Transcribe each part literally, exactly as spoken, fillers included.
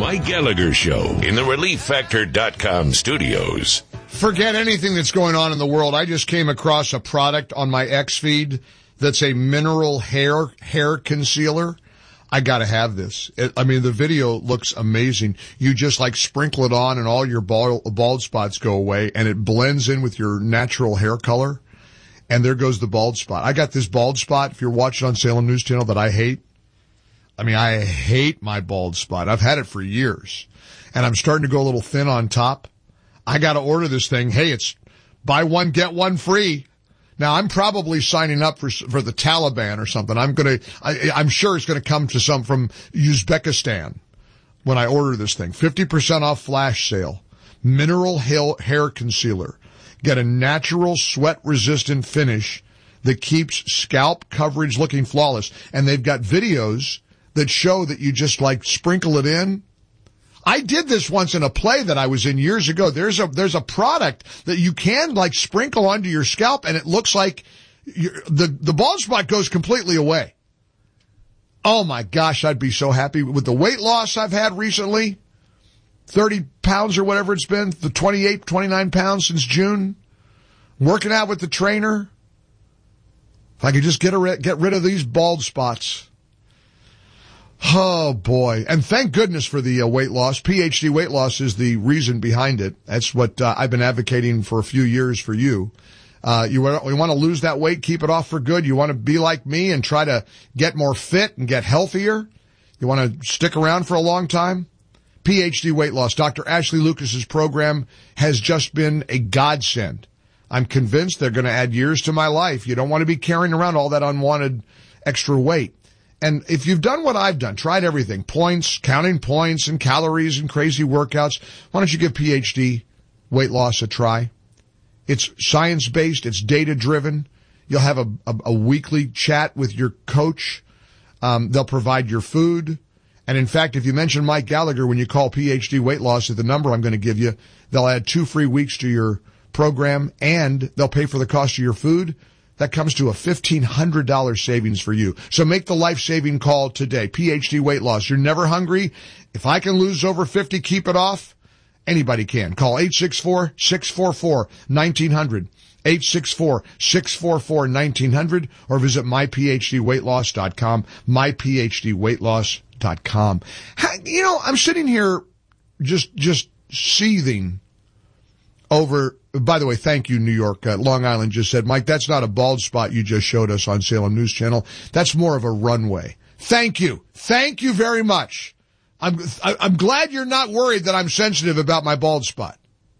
Mike Gallagher Show in the relief factor dot com studios. Forget anything that's going on in the world. I just came across a product on my X feed that's a mineral hair hair concealer. I gotta have this. It, I mean, the video looks amazing. You just like sprinkle it on and all your bald, bald spots go away, and it blends in with your natural hair color. And there goes the bald spot. I got this bald spot, if you're watching on Salem News Channel, that I hate. I mean, I hate my bald spot. I've had it for years. And I'm starting to go a little thin on top. I got to order this thing. Hey, it's buy one, get one free. Now, I'm probably signing up for for the Taliban or something. I'm going to, I'm sure it's going to come to some from Uzbekistan when I order this thing. fifty percent off flash sale. Mineral hair concealer. Get a natural sweat-resistant finish that keeps scalp coverage looking flawless. And they've got videos that show that you just like sprinkle it in. I did this once in a play that I was in years ago. There's a, there's a product that you can like sprinkle onto your scalp, and it looks like you're, the, the bald spot goes completely away. Oh my gosh, I'd be so happy with the weight loss I've had recently. thirty pounds or whatever it's been, the twenty-eight, twenty-nine pounds since June. Working out with the trainer. If I could just get a, get rid of these bald spots. Oh, boy. And thank goodness for the uh, weight loss. P H D weight loss is the reason behind it. That's what uh, I've been advocating for a few years for you. Uh, you, you want to lose that weight, keep it off for good. You want to be like me and try to get more fit and get healthier. You want to stick around for a long time. P H D weight loss. Doctor Ashley Lucas's program has just been a godsend. I'm convinced they're going to add years to my life. You don't want to be carrying around all that unwanted extra weight. And if you've done what I've done, tried everything, points, counting points and calories and crazy workouts, why don't you give P H D weight loss a try? It's science-based. It's data-driven. You'll have a, a, a weekly chat with your coach. Um, they'll provide your food. And in fact, if you mention Mike Gallagher when you call P H D weight loss at the number I'm going to give you, they'll add two free weeks to your program, and they'll pay for the cost of your food. That comes to a fifteen hundred dollars savings for you. So make the life-saving call today. P H D weight loss. You're never hungry. If I can lose over fifty, keep it off. Anybody can. Call eight six four, six four four, one nine zero zero, eight six four, six four four, one nine zero zero, or visit my p h d weight loss dot com, my p h d weight loss dot com. You know, I'm sitting here just, just seething over. By the way, thank you, New York. Uh, Long Island just said, Mike, that's not a bald spot you just showed us on Salem News Channel. That's more of a runway. Thank you. Thank you very much. I'm, I, I'm glad you're not worried that I'm sensitive about my bald spot.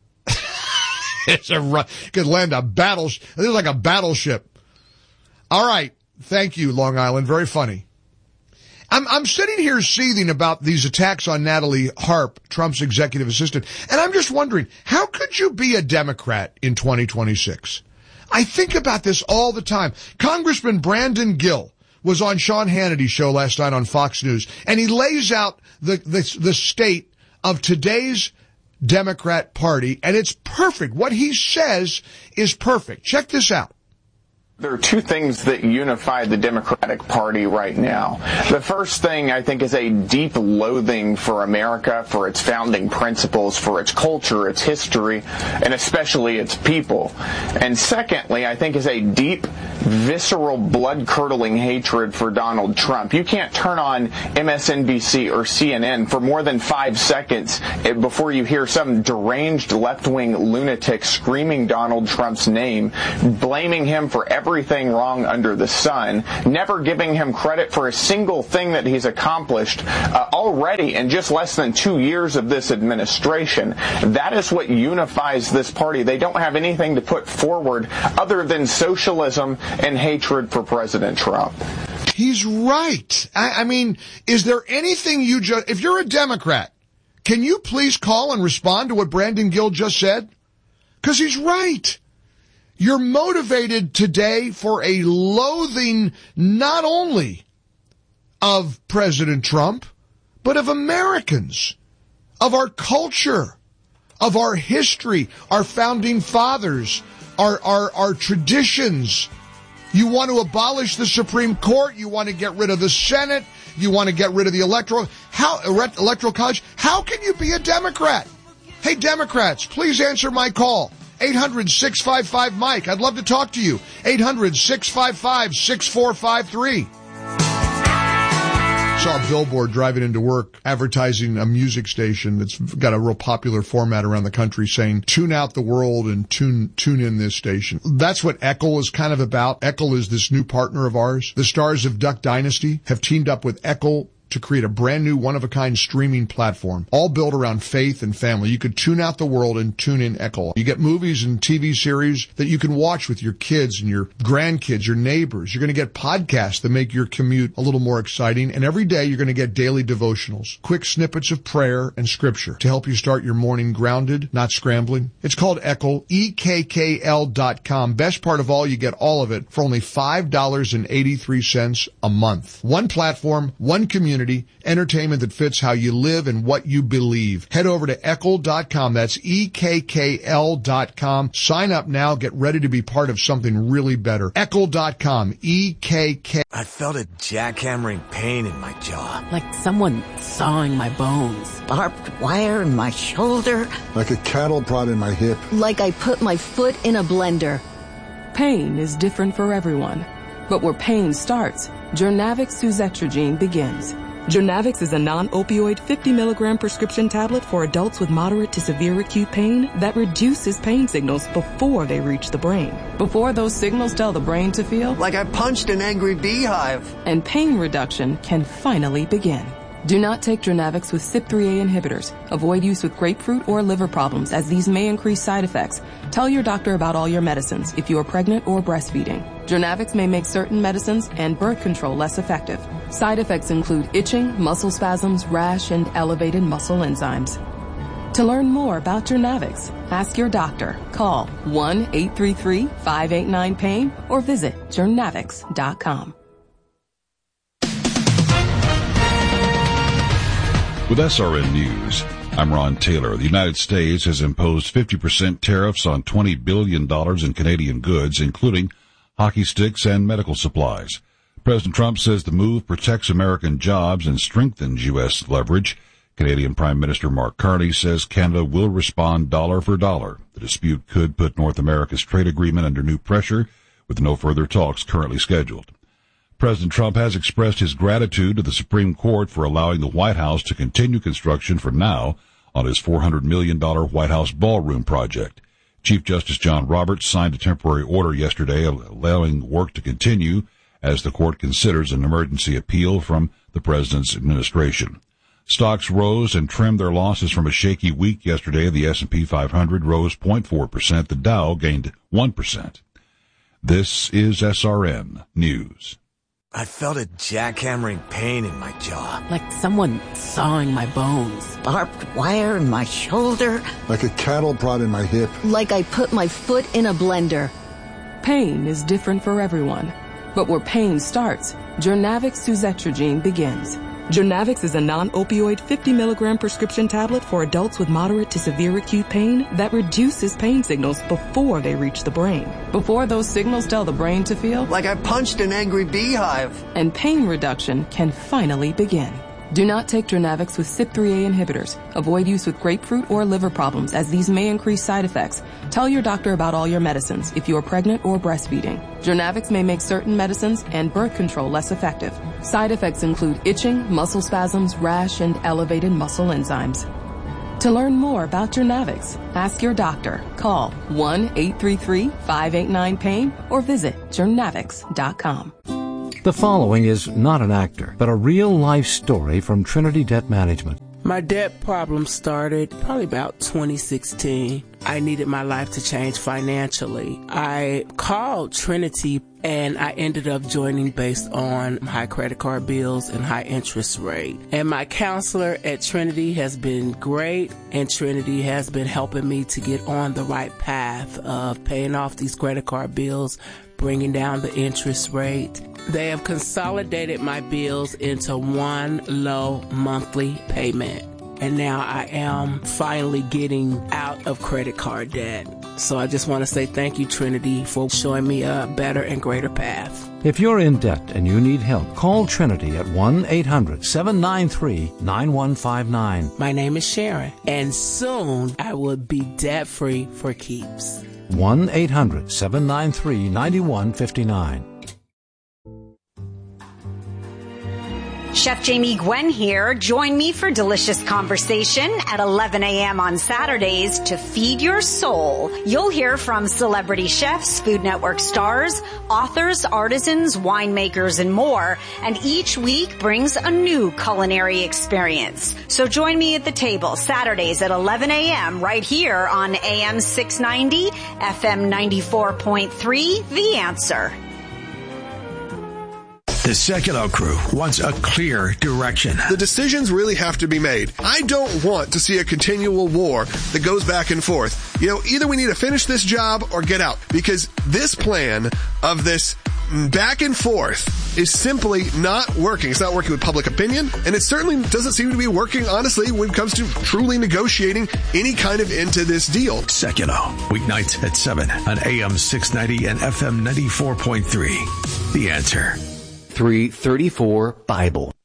It's a run. Could land a battle. This is like a battleship. All right. Thank you, Long Island. Very funny. I'm, I'm sitting here seething about these attacks on Natalie Harp, Trump's executive assistant, and I'm just wondering, how could you be a Democrat in twenty twenty-six? I think about this all the time. Congressman Brandon Gill was on Sean Hannity's show last night on Fox News, and he lays out the, the, the state of today's Democrat Party, and it's perfect. What he says is perfect. Check this out. There are two things that unify the Democratic Party right now. The first thing, I think, is a deep loathing for America, for its founding principles, for its culture, its history, and especially its people. And secondly, I think, is a deep, visceral, blood-curdling hatred for Donald Trump. You can't turn on M S N B C or C N N for more than five seconds before you hear some deranged left-wing lunatic screaming Donald Trump's name, blaming him for everything everything wrong under the sun, never giving him credit for a single thing that he's accomplished uh, already in just less than two years of this administration. That is what unifies this party. They don't have anything to put forward other than socialism and hatred for President Trump. He's right. I, I mean, is there anything you just, if you're a Democrat, can you please call and respond to what Brandon Gill just said? Because he's right. You're motivated today for a loathing not only of President Trump, but of Americans, of our culture, of our history, our founding fathers, our, our, our traditions. You want to abolish the Supreme Court. You want to get rid of the Senate. You want to get rid of the electoral, how, electoral college. How can you be a Democrat? Hey, Democrats, please answer my call. eight hundred, six five five, Mike. I'd love to talk to you. eight hundred, six five five, six four five three. Saw a billboard driving into work advertising a music station that's got a real popular format around the country saying, tune out the world and tune tune in this station. That's what Eccl is kind of about. Eccl is this new partner of ours. The stars of Duck Dynasty have teamed up with Eccl to create a brand new one-of-a-kind streaming platform, all built around faith and family. You could tune out the world and tune in Eccl. You get movies and T V series that you can watch with your kids and your grandkids, your neighbors. You're going to get podcasts that make your commute a little more exciting. And every day you're going to get daily devotionals, quick snippets of prayer and scripture to help you start your morning grounded, not scrambling. It's called Eccl, E K K L dot com. Best part of all, you get all of it for only five dollars and eighty-three cents a month. One platform, one community, entertainment that fits how you live and what you believe. Head over to Eccl dot com. That's E K K L dot com. Sign up now. Get ready to be part of something really better. Eccl dot com. E K K. I felt a jackhammering pain in my jaw. Like someone sawing my bones. Barbed wire in my shoulder. Like a cattle prod in my hip. Like I put my foot in a blender. Pain is different for everyone. But where pain starts, Journavx Suzetrigine begins. Journavx is a non-opioid fifty milligram prescription tablet for adults with moderate to severe acute pain that reduces pain signals before they reach the brain. Before those signals tell the brain to feel like I punched an angry beehive. And pain reduction can finally begin. Do not take Journavx with C Y P three A inhibitors. Avoid use with grapefruit or liver problems, as these may increase side effects. Tell your doctor about all your medicines if you are pregnant or breastfeeding. Journavx may make certain medicines and birth control less effective. Side effects include itching, muscle spasms, rash, and elevated muscle enzymes. To learn more about Journavx, ask your doctor. Call one eight three three, five eight nine, pain or visit journavx dot com. With S R N News, I'm Ron Taylor. The United States has imposed fifty percent tariffs on twenty billion dollars in Canadian goods, including hockey sticks and medical supplies. President Trump says the move protects American jobs and strengthens U S leverage. Canadian Prime Minister Mark Carney says Canada will respond dollar for dollar. The dispute could put North America's trade agreement under new pressure, with no further talks currently scheduled. President Trump has expressed his gratitude to the Supreme Court for allowing the White House to continue construction for now on his four hundred million dollars White House ballroom project. Chief Justice John Roberts signed a temporary order yesterday allowing work to continue as the court considers an emergency appeal from the president's administration. Stocks rose and trimmed their losses from a shaky week yesterday. The S and P five hundred rose zero point four percent. The Dow gained one percent. This is S R N News. I felt a jackhammering pain in my jaw. Like someone sawing my bones. Barbed wire in my shoulder. Like a cattle prod in my hip. Like I put my foot in a blender. Pain is different for everyone. But where pain starts, Journavx Suzetrigine begins. Journavx is a non-opioid fifty milligram prescription tablet for adults with moderate to severe acute pain that reduces pain signals before they reach the brain. Before those signals tell the brain to feel like I punched an angry beehive. And pain reduction can finally begin. Do not take Journavx with C Y P three A inhibitors. Avoid use with grapefruit or liver problems, as these may increase side effects. Tell your doctor about all your medicines if you are pregnant or breastfeeding. Journavx may make certain medicines and birth control less effective. Side effects include itching, muscle spasms, rash, and elevated muscle enzymes. To learn more about Journavx, ask your doctor. Call one eight three three, five eight nine, pain or visit journavx dot com. The following is not an actor, but a real-life story from Trinity Debt Management. My debt problem started probably about twenty sixteen. I needed my life to change financially. I called Trinity and I ended up joining based on high credit card bills and high interest rate. And my counselor at Trinity has been great, and Trinity has been helping me to get on the right path of paying off these credit card bills, bringing down the interest rate. They have consolidated my bills into one low monthly payment. And now I am finally getting out of credit card debt. So I just want to say thank you, Trinity, for showing me a better and greater path. If you're in debt and you need help, call Trinity at one eight hundred seven nine three nine one five nine. My name is Sharon, and soon I will be debt-free for keeps. one eight hundred seven nine three nine one five nine. Chef Jamie Gwen here. Join me for delicious conversation at eleven a.m. on Saturdays to feed your soul. You'll hear from celebrity chefs, Food Network stars, authors, artisans, winemakers, and more. And each week brings a new culinary experience. So join me at the table Saturdays at eleven a.m. right here on A M six ninety, F M ninety-four point three, The Answer. The Sekulow crew wants a clear direction. The decisions really have to be made. I don't want to see a continual war that goes back and forth. You know, either we need to finish this job or get out, because this plan of this back and forth is simply not working. It's not working with public opinion, and it certainly doesn't seem to be working, honestly, when it comes to truly negotiating any kind of end to this deal. Sekulow, weeknights at seven on A M six ninety and F M ninety-four point three. The Answer. three thirty-four Bible.